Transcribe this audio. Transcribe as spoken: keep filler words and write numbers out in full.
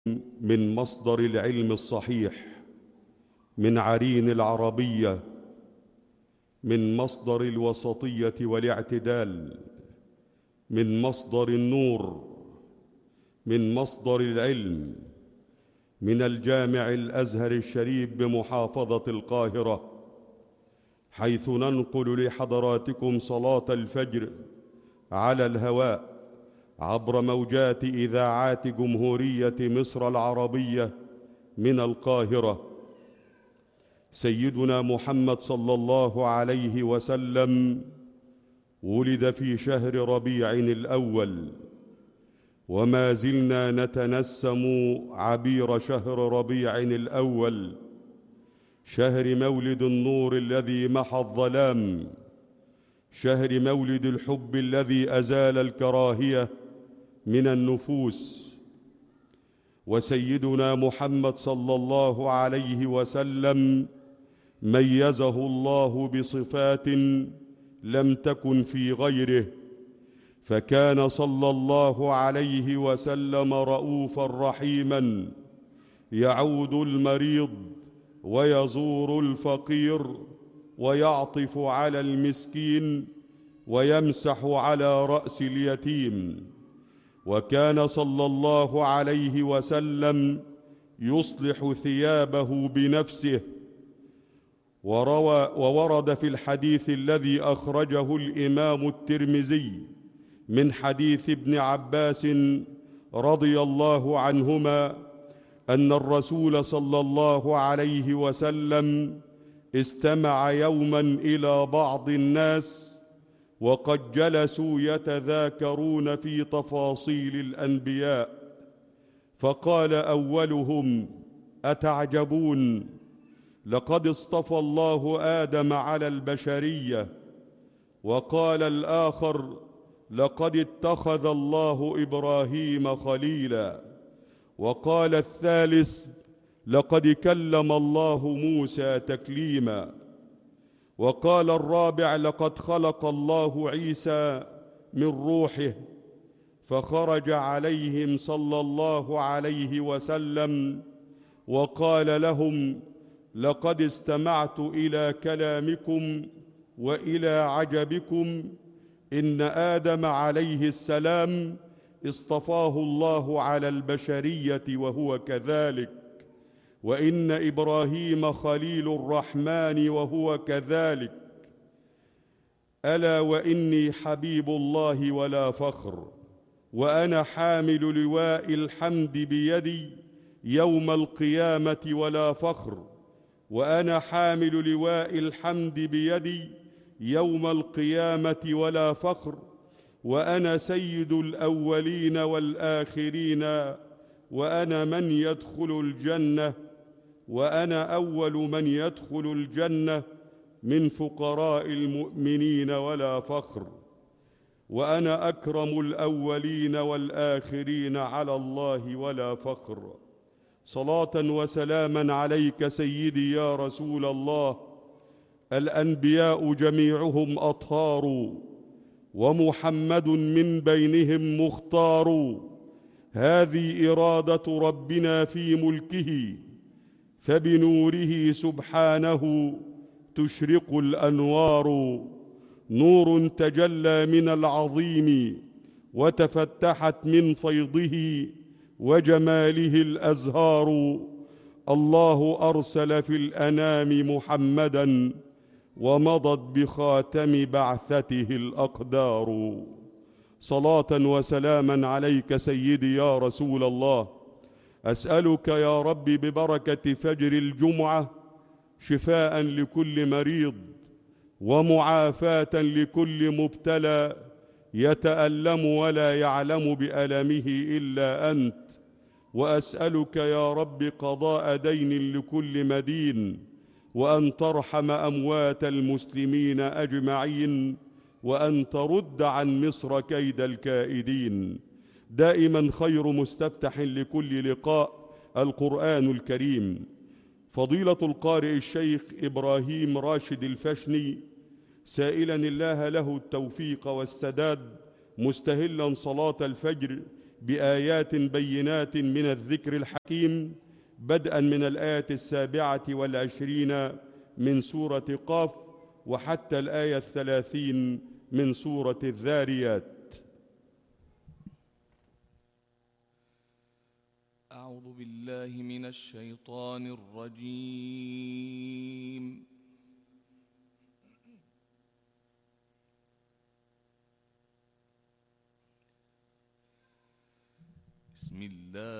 من مصدر العلم الصحيح، من عرين العربية، من مصدر الوسطية والاعتدال، من مصدر النور، من مصدر العلم، من الجامع الأزهر الشريف بمحافظة القاهرة، حيث ننقل لحضراتكم صلاة الفجر على الهواء عبر موجات إذاعات جمهورية مصر العربية من القاهرة. سيدنا محمد صلى الله عليه وسلم ولد في شهر ربيع الأول، وما زلنا نتنسم عبير شهر ربيع الأول، شهر مولد النور الذي محى الظلام، شهر مولد الحب الذي أزال الكراهية من النفوس. وسيدنا محمد صلى الله عليه وسلم ميزه الله بصفات لم تكن في غيره، فكان صلى الله عليه وسلم رؤوفا رحيما، يعود المريض ويزور الفقير ويعطف على المسكين ويمسح على رأس اليتيم. وكان صلى الله عليه وسلم يصلح ثيابه بنفسه. وروى وورد في الحديث الذي أخرجه الإمام الترمذي من حديث ابن عباس رضي الله عنهما أن الرسول صلى الله عليه وسلم استمع يوما إلى بعض الناس وقد جلسوا يتذاكرون في تفاصيل الأنبياء، فقال أولهم: أتعجبون، لقد اصطفى الله آدم على البشرية. وقال الآخر: لقد اتخذ الله إبراهيم خليلا. وقال الثالث: لقد كلم الله موسى تكليما. وقال الرابع: لقد خلق الله عيسى من روحه. فخرج عليهم صلى الله عليه وسلم وقال لهم: لقد استمعت إلى كلامكم وإلى عجبكم، إن آدم عليه السلام اصطفاه الله على البشرية وهو كذلك، وإن إبراهيم خليل الرحمن وهو كذلك، ألا وإني حبيب الله ولا فخر، وأنا حامل لواء الحمد بيدي يوم القيامة ولا فخر، وأنا حامل لواء الحمد بيدي يوم القيامة ولا فخر، وأنا سيد الأولين والآخرين، وأنا من يدخل الجنة، وأنا أول من يدخل الجنة من فقراء المؤمنين ولا فخر، وأنا أكرم الأولين والآخرين على الله ولا فخر. صلاة وسلاما عليك سيدي يا رسول الله. الأنبياء جميعهم أطهار، ومحمد من بينهم مختار. هذه إرادة ربنا في ملكه، فبنوره سبحانه تشرق الأنوار. نور تجلى من العظيم وتفتحت من فيضه وجماله الأزهار. الله أرسل في الأنام محمدًا، ومضت بخاتم بعثته الأقدار. صلاة وسلاما عليك سيدي يا رسول الله. أسألك يا رب ببركة فجر الجمعة شفاء لكل مريض، ومعافاة لكل مبتلى يتألم ولا يعلم بألمه إلا أنت. وأسألك يا رب قضاء دين لكل مدين، وأن ترحم أموات المسلمين أجمعين، وأن ترد عن مصر كيد الكائدين. دائما خير مستفتح لكل لقاء القرآن الكريم. فضيلة القارئ الشيخ إبراهيم راشد الفشني سائلا الله له التوفيق والسداد، مستهلا صلاة الفجر بآيات بينات من الذكر الحكيم، بدءا من الآية السابعة والعشرين من سورة قاف وحتى الآية الثلاثين من سورة الذاريات. أعوذ بالله من الشيطان الرجيم. بسم الله